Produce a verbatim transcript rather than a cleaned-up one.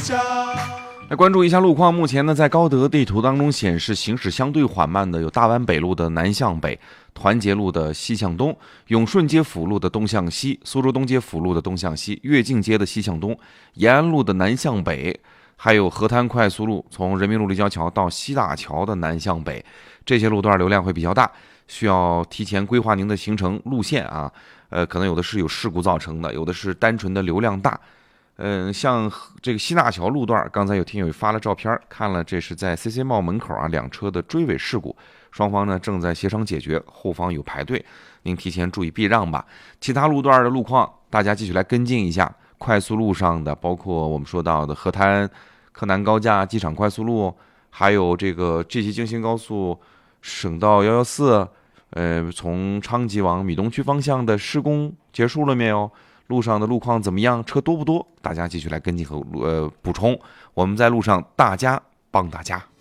来关注一下路况，目前呢，在高德地图当中显示行驶相对缓慢的有大湾北路的南向北、团结路的西向东、永顺街辅路的东向西、苏州东街辅路的东向西、跃进街的西向东、延安路的南向北，还有河滩快速路从人民路立交桥到西大桥的南向北，这些路段流量会比较大，需要提前规划您的行程路线啊。呃，可能有的是有事故造成的，有的是单纯的流量大。嗯，像这个西大桥路段，刚才有听友发了照片，看了这是在 C C 茂门口啊，两车的追尾事故，双方呢正在协商解决，后方有排队，您提前注意避让吧。其他路段的路况，大家继续来跟进一下。快速路上的，包括我们说到的河滩、柯南高架、机场快速路，还有这个 G 七京新高速省道一一四，呃，从昌吉往米东区方向的施工结束了没有？路上的路况怎么样？车多不多？大家继续来跟进和呃补充。我们在路上，大家帮大家。